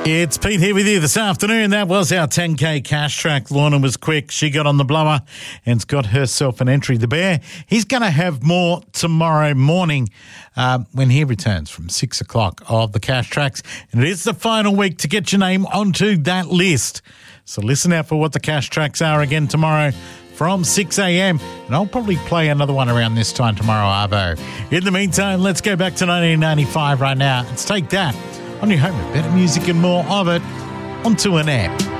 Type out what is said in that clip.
It's Pete here with you this afternoon. That was our 10K cash track. Lorna was quick. She got on the blower and's got herself an entry. The Bear, he's going to have more tomorrow morning when he returns from 6 o'clock of the cash tracks. And it is the final week to get your name onto that list. So listen out for what the cash tracks are again tomorrow from 6 a.m. And I'll probably play another one around this time tomorrow, Arvo. In the meantime, let's go back to 1995 right now. Let's take that on your home with better music and more of it onto an app.